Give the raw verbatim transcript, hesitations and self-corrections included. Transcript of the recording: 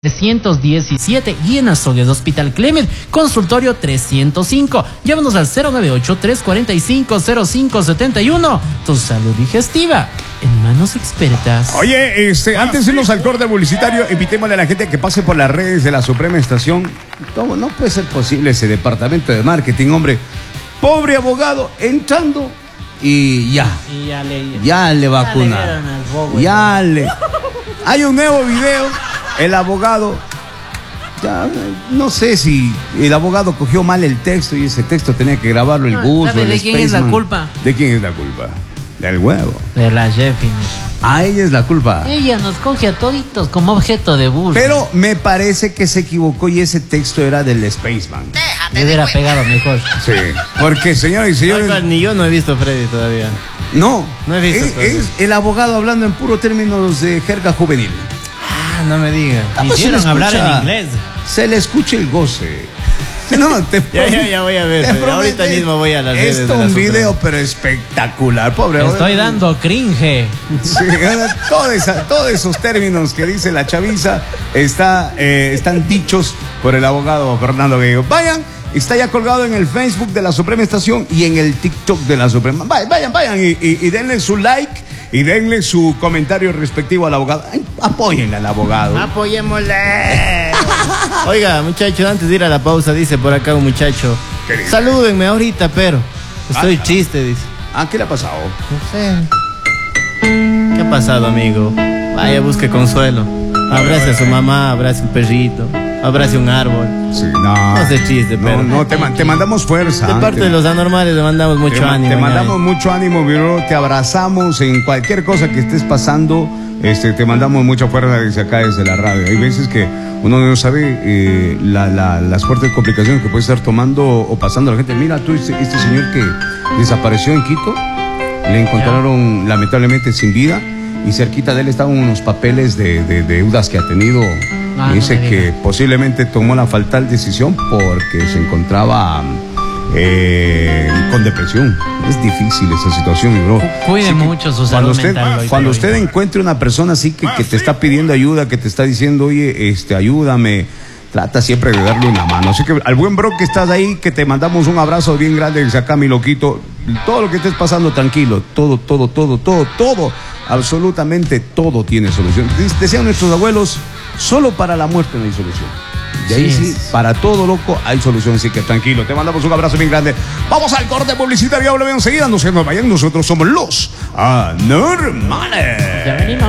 trescientos diecisiete y en Azogues Hospital Clement, consultorio trescientos cinco. Llámanos al cero nueve ocho, tres cuatro cinco, cero cinco siete uno. Tu salud digestiva en manos expertas. Oye, este, antes de irnos al corte publicitario, invitémosle a la gente que pase por las redes de la Suprema Estación. No, no puede ser posible ese departamento de marketing, hombre. Pobre abogado, entrando y ya. Y ya le, ya le vacunaron. Ya le. Hay un nuevo video. El abogado, ya, no sé si el abogado cogió mal el texto y ese texto tenía que grabarlo el bus. ¿Sabe de quién es la culpa? ¿De quién es la culpa? Del huevo. De la Jeffy. A ella es la culpa. Ella nos coge a toditos como objeto de burla. Pero me parece que se equivocó y ese texto era del Spaceman. Le hubiera pegado mejor. Sí. Porque, señores y señores. Oiga, ni yo no he visto a Freddy todavía. No. No he visto. Es, es el abogado hablando en puro términos de jerga juvenil. No me digas. Quisieron hablar en inglés. Se le escucha el goce. No, te ya, ya, ya voy a ver. Ahorita mismo voy a las redes. Esto es un video, pero espectacular, pobre. Estoy dando cringe. Sí, todo esa, todos esos términos que dice la chaviza está, eh, están dichos por el abogado Fernando Guello. Vayan. Está ya colgado en el Facebook de la Suprema Estación y en el TikTok de la Suprema. Vayan, vayan, vayan y, y, y denle su like y denle su comentario respectivo al abogado. Ay, apóyenle al abogado. Apoyémosle. Oiga, muchacho, antes de ir a la pausa, dice por acá un muchacho. Salúdenme ahorita, pero estoy ah, triste, dice. Ah, ¿qué le ha pasado? No sé. ¿Qué ha pasado, amigo? Vaya, busque consuelo. Abrace a su mamá, abrace un perrito. Abrace un árbol. Sí, no. No se chiste, pero. No, no te, te mandamos fuerza. De parte te, de los anormales le mandamos mucho te, ánimo. Te mandamos ahí. mucho ánimo, bro. Te abrazamos en cualquier cosa que estés pasando. Este, te mandamos mucha fuerza desde acá, desde la radio. Hay veces que uno no sabe eh, la, la, las fuertes complicaciones que puede estar tomando o pasando la gente. Mira tú, este, este señor que desapareció en Quito, le encontraron lamentablemente sin vida. Y cerquita de él estaban unos papeles de, de, de deudas que ha tenido. Ah, dice no que posiblemente tomó la fatal decisión porque se encontraba eh, con depresión. Es difícil esa situación, bro. Cuide sí, mucho su salud usted, mental. Cuando usted encuentre una persona así que, que te está pidiendo ayuda, que te está diciendo, oye, este, ayúdame, trata siempre de darle una mano. Así que al buen bro que estás ahí, que te mandamos un abrazo bien grande desde acá, mi loquito. Todo lo que estés pasando, tranquilo. Todo, todo, todo, todo, todo. Absolutamente todo tiene solución. Decían nuestros abuelos, solo para la muerte no hay solución. De ahí sí, sí, para todo, loco, hay solución. Así que tranquilo, te mandamos un abrazo bien grande. Vamos al corte publicitario, volvemos enseguida. No se nos vayan, nosotros somos los anormales. Ya venimos.